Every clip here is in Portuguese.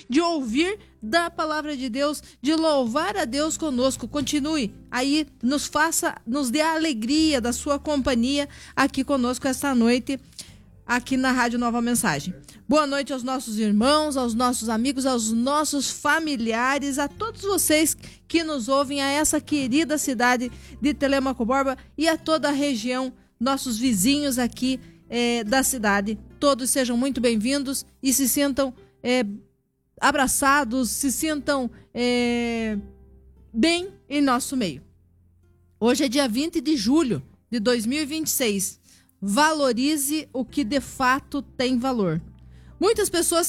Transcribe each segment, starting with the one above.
de ouvir da palavra de Deus, de louvar a Deus conosco. Continue aí, nos dê a alegria da sua companhia aqui conosco esta noite, aqui na Rádio Nova Mensagem. Boa noite aos nossos irmãos, aos nossos amigos, aos nossos familiares, a todos vocês que nos ouvem, a essa querida cidade de Telêmaco Borba e a toda a região, nossos vizinhos aqui da cidade. Todos sejam muito bem-vindos e se sintam abraçados, se sintam bem em nosso meio. Hoje é dia 20 de julho de 2026. Valorize o que de fato tem valor. Muitas pessoas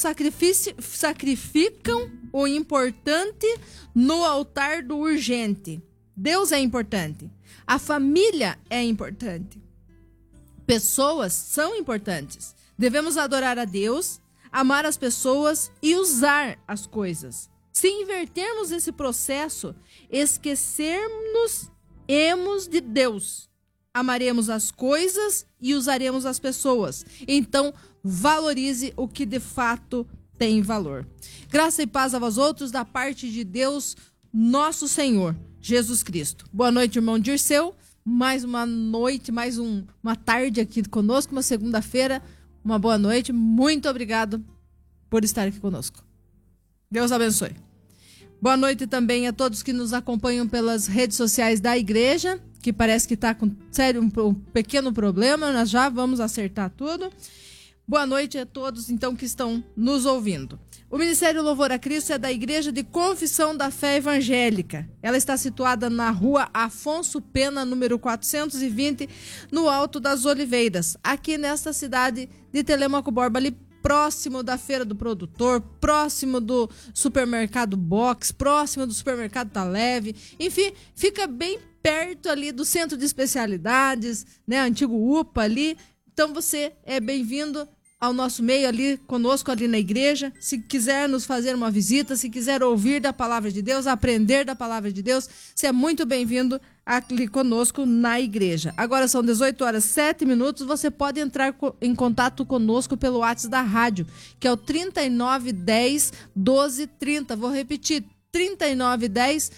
sacrificam o importante no altar do urgente. Deus é importante. A família é importante. Pessoas são importantes. Devemos adorar a Deus, amar as pessoas e usar as coisas. Se invertermos esse processo, esquecermos de Deus. Amaremos as coisas e usaremos as pessoas. Então, valorize o que de fato tem valor. Graça e paz a vós outros da parte de Deus, nosso Senhor, Jesus Cristo. Boa noite, irmão Dirceu. Mais uma noite, uma tarde aqui conosco, uma segunda-feira. Uma boa noite. Muito obrigado por estar aqui conosco. Deus abençoe. Boa noite também a todos que nos acompanham pelas redes sociais da igreja, que parece que está com um pequeno problema. Nós já vamos acertar tudo. Boa noite a todos, então, que estão nos ouvindo. O Ministério Louvor a Cristo é da Igreja de Confissão da Fé Evangélica. Ela está situada na rua Afonso Pena, número 420, no Alto das Oliveiras, aqui nesta cidade de Telêmaco Borba, ali próximo da Feira do Produtor, próximo do supermercado Box, próximo do supermercado Tá Leve. Enfim, fica bem perto ali do Centro de Especialidades, né, antigo UPA ali. Então você é bem-vindo ao nosso meio ali, conosco ali na igreja. Se quiser nos fazer uma visita, se quiser ouvir da palavra de Deus, aprender da palavra de Deus, você é muito bem-vindo aqui conosco na igreja. Agora são 18h07, você pode entrar em contato conosco pelo WhatsApp da rádio, que é o 3910 1230. Vou repetir, 3910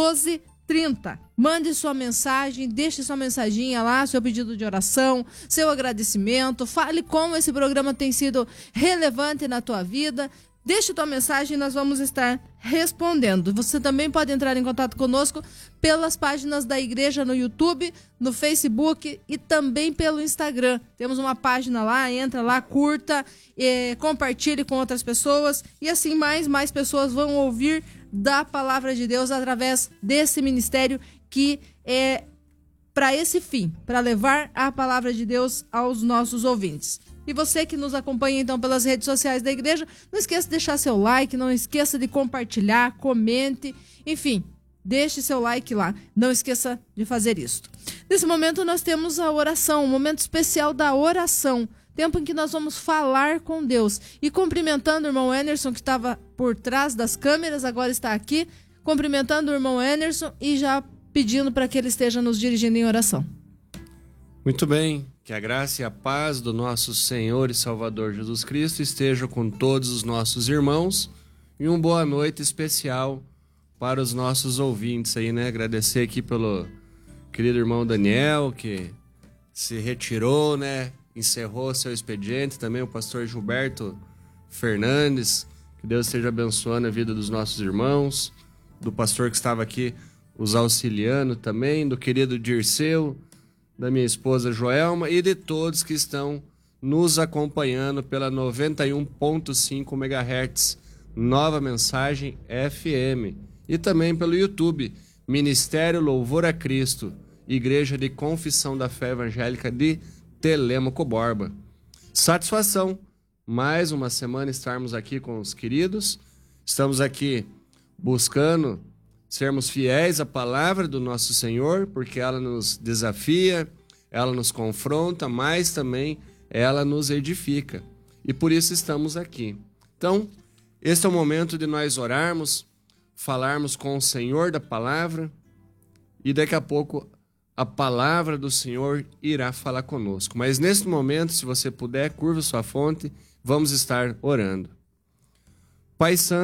1230. Mande sua mensagem, deixe sua mensaginha lá, seu pedido de oração, seu agradecimento, fale como esse programa tem sido relevante na tua vida. Deixe tua mensagem e nós vamos estar respondendo. Você também pode entrar em contato conosco pelas páginas da igreja no YouTube, no Facebook e também pelo Instagram. Temos uma página lá, entra lá, curta, compartilhe com outras pessoas e assim mais pessoas vão ouvir da palavra de Deus através desse ministério que é para esse fim, para levar a palavra de Deus aos nossos ouvintes. E você que nos acompanha então pelas redes sociais da igreja, não esqueça de deixar seu like, não esqueça de compartilhar, comente, enfim, deixe seu like lá, não esqueça de fazer isso. Nesse momento nós temos a oração, um momento especial da oração, tempo em que nós vamos falar com Deus. E cumprimentando o irmão Enerson, que estava por trás das câmeras, agora está aqui, cumprimentando o irmão Enerson e já pedindo para que ele esteja nos dirigindo em oração. Muito bem, que a graça e a paz do nosso Senhor e Salvador Jesus Cristo estejam com todos os nossos irmãos e uma boa noite especial para os nossos ouvintes aí, né? Agradecer aqui pelo querido irmão Daniel, que se retirou, né? Encerrou seu expediente, também o pastor Gilberto Fernandes, que Deus esteja abençoando a vida dos nossos irmãos, do pastor que estava aqui os auxiliando também, do querido Dirceu, da minha esposa Joelma e de todos que estão nos acompanhando pela 91.5 MHz, Nova Mensagem FM, e também pelo YouTube, Ministério Louvor a Cristo, Igreja de Confissão da Fé Evangélica de Telêmaco Borba. Satisfação, mais uma semana estarmos aqui com os queridos, estamos aqui buscando sermos fiéis à palavra do nosso Senhor, porque ela nos desafia, ela nos confronta, mas também ela nos edifica. E por isso estamos aqui. Então, este é o momento de nós orarmos, falarmos com o Senhor da palavra, e daqui a pouco a palavra do Senhor irá falar conosco. Mas neste momento, se você puder, curva sua fonte, vamos estar orando. Pai Santo,